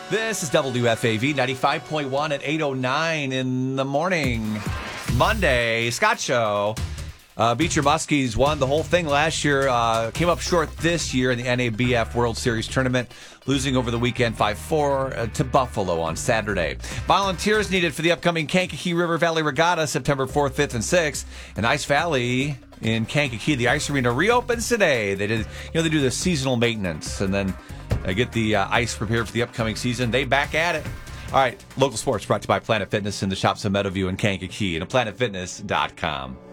This is WFAV 95.1 at 8:09 in the morning. Monday, Scott Show. Beecher Muskies won the whole thing last year. Came up short this year in the NABF World Series tournament, losing over the weekend 5-4 to Buffalo on Saturday. Volunteers needed for the upcoming Kankakee River Valley Regatta, September 4th, 5th, and 6th. In Ice Valley in Kankakee, the ice arena reopens today. They do the seasonal maintenance and then get the ice prepared for the upcoming season. They back at it. All right, local sports brought to you by Planet Fitness in the shops of Meadowview and Kankakee and PlanetFitness.com.